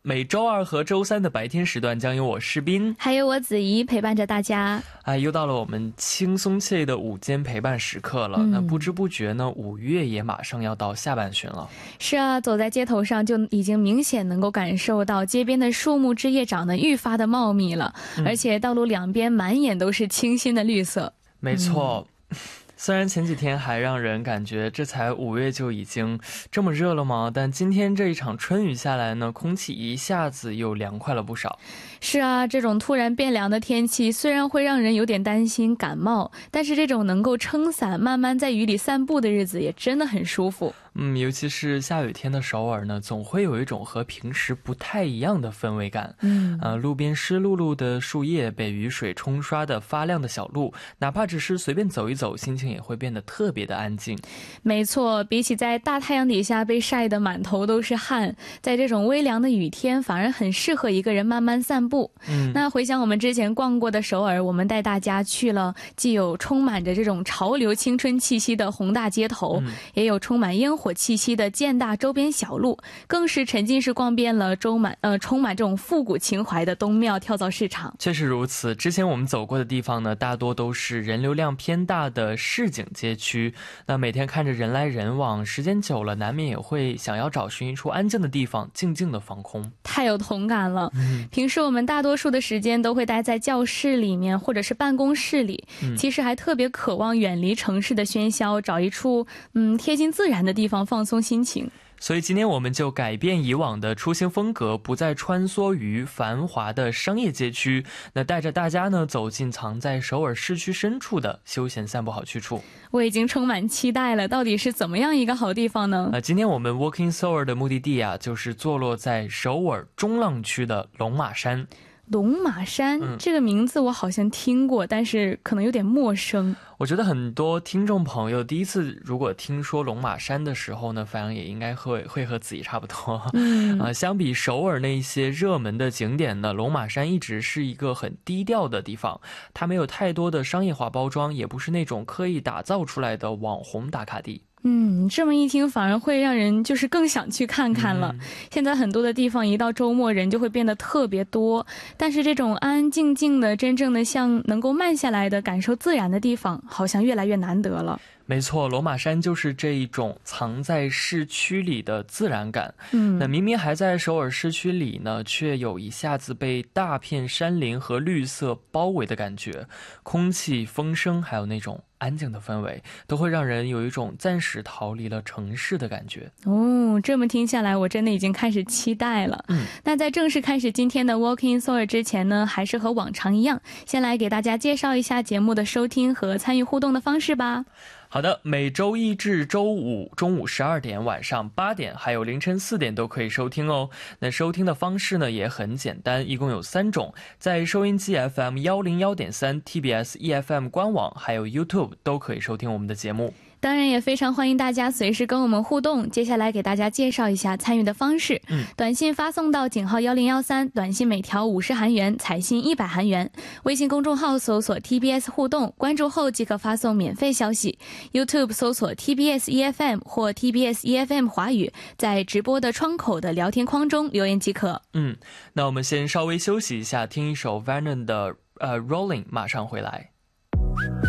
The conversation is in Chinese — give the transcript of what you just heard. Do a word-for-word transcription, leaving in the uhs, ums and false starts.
每周二和周三的白天时段将由我诗斌还有我子怡陪伴着大家。 哎，又到了我们轻松惬意的午间陪伴时刻了、 嗯、 那不知不觉呢，五月也马上要到下半旬了。 是啊，走在街头上就已经明显能够感受到街边的树木枝叶长得愈发的茂密了、嗯、而且道路两边满眼都是清新的绿色。 没错、嗯虽然前几天还让人感觉这才五月就已经这么热了吗？但今天这一场春雨下来呢，空气一下子又凉快了不少。 是啊，这种突然变凉的天气虽然会让人有点担心感冒，但是这种能够撑伞慢慢在雨里散步的日子也真的很舒服。 嗯，尤其是下雨天的首尔呢，总会有一种和平时不太一样的氛围感。 嗯， 呃，路边湿漉漉的树叶，被雨水冲刷的发亮的小路，哪怕只是随便走一走，心情也会变得特别的安静。 没错，比起在大太阳底下被晒得满头都是汗，在这种微凉的雨天，反而很适合一个人慢慢散步。嗯，那回想我们之前逛过的首尔，我们带大家去了既有充满着这种潮流青春气息的宏大街头、嗯、也有充满烟火气息的建大周边小路，更是沉浸式逛遍了周满呃充满这种复古情怀的东庙跳蚤市场。 确实如此，之前我们走过的地方呢，大多都是人流量偏大的市井街区，那每天看着人来人往，时间久了难免也会想要找寻一处安静的地方，静静的放空。 太有同感了、嗯、平时我们大多数的时间都会待在教室里面或者是办公室里、嗯、其实还特别渴望远离城市的喧嚣，找一处嗯贴近自然的地方放松心情。 所以今天我们就改变以往的出行风格，不再穿梭于繁华的商业街区，那带着大家呢走进藏在首尔市区深处的休闲散步好去处。 我已经充满期待了，到底是怎么样一个好地方呢？ 呃、今天我们 Walking Seoul 的目的地啊，就是坐落在首尔中浪区的龙马山。 龙马山、嗯、这个名字我好像听过，但是可能有点陌生。 我觉得很多听众朋友第一次如果听说龙马山的时候呢，反正也应该会会和自己差不多。嗯、呃，相比首尔那些热门的景点呢，龙马山一直是一个很低调的地方，它没有太多的商业化包装，也不是那种刻意打造出来的网红打卡地。 嗯，这么一听反而会让人就是更想去看看了、嗯、现在很多的地方一到周末人就会变得特别多，但是这种安安静静的真正的像能够慢下来的感受自然的地方好像越来越难得了。 没错，龙马山就是这一种藏在市区里的自然感。 嗯， 那明明还在首尔市区里呢，却有一下子被大片山林和绿色包围的感觉，空气、风声还有那种安静的氛围，都会让人有一种暂时逃离了城市的感觉。 哦，这么听下来我真的已经开始期待了。嗯，那在正式开始今天的 Walking Seoul 之前呢，还是和往常一样，先来给大家介绍一下节目的收听和参与互动的方式吧。 好的，每周一至周五中午十二点、晚上八点还有凌晨四点都可以收听哦。那收听的方式呢也很简单，一共有三种，在收音机 F M 一零一点三、T B S E F M 官网还有 YouTube 都可以收听我们的节目。 当然也非常欢迎大家随时跟我们互动，接下来给大家介绍一下参与的方式。嗯，短信发送到井号一零一三，短信每条五十韩元，彩信一百韩元。微信公众号搜索 T B S 互动，关注后即可发送免费消息。YouTube 搜索 T B S E F M 或 T B S E F M 华语，在直播的窗口的聊天框中留言即可。 嗯，那我们先稍微休息一下，听一首 Venom 的呃 Rolling， 马上回来。